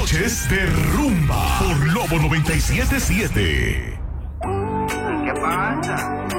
noches de rumba por Lobo 97.7. ¿Qué pasa?